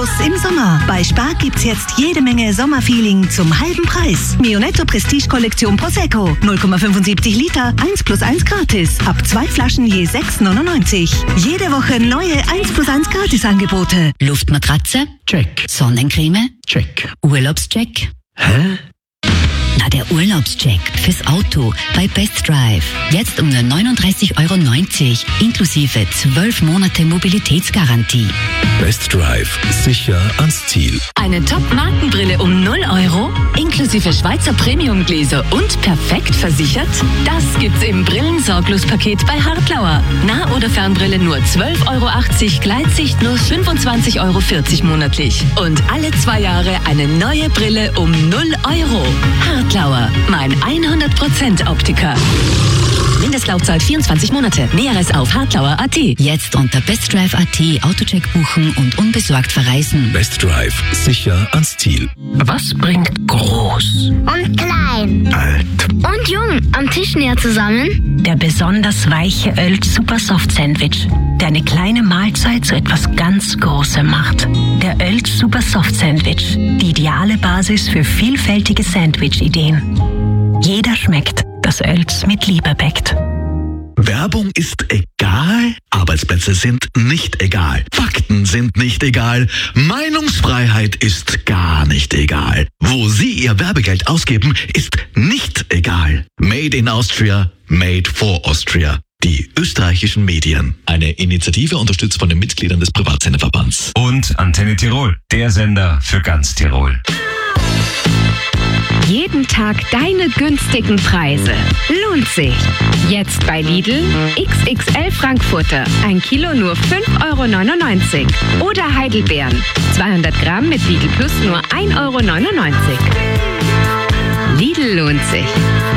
Plus im Sommer. Bei Spar gibt's jetzt jede Menge Sommerfeeling zum halben Preis. Mionetto Prestige Kollektion Prosecco. 0,75 Liter, 1+1 gratis. Ab 2 Flaschen je 6,99. Jede Woche neue 1+1 Gratisangebote. Luftmatratze? Check. Sonnencreme? Check. Urlaubscheck? Hä? Na, der Urlaubscheck fürs Auto bei Best Drive. Jetzt um nur 39,90 € inklusive 12 Monate Mobilitätsgarantie. Best Drive. Sicher ans Ziel. Eine Top-Markenbrille um 0 € inklusive Schweizer Premiumgläser und perfekt versichert? Das gibt's im Brillensorglospaket bei Hartlauer. Nah- oder Fernbrille nur 12,80 €, Gleitsicht nur 25,40 € monatlich. Und alle 2 Jahre eine neue Brille um 0 €. Hartlauer, mein 100% Optiker. Mindestlaufzeit 24 Monate. Näheres auf hartlauer.at. Jetzt unter bestdrive.at Autocheck buchen und unbesorgt verreisen. Best Drive. Sicher ans Ziel. Was bringt groß Und klein. alt Und jung am Tisch näher zusammen? Der besonders weiche Oelt Super Soft Sandwich, der eine kleine Mahlzeit zu etwas ganz Großem macht. Der Oelt Super Soft Sandwich, die ideale Basis für vielfältige Sandwich-Ideen. Jeder schmeckt, das Oelt mit Liebe bäckt. Werbung ist egal, Arbeitsplätze sind nicht egal, Fakten sind nicht egal, Meinungsfreiheit ist gar nicht egal. Wo Sie Ihr Werbegeld ausgeben, ist nicht egal. Made in Austria, made for Austria. Die österreichischen Medien. Eine Initiative unterstützt von den Mitgliedern des Privatsenderverbands. Und Antenne Tirol, der Sender für ganz Tirol. Jeden Tag deine günstigen Preise. Lohnt sich. Jetzt bei Lidl XXL Frankfurter. 1 Kilo nur 5,99 €. Oder Heidelbeeren. 200 Gramm mit Lidl Plus nur 1,99 €. Lidl lohnt sich.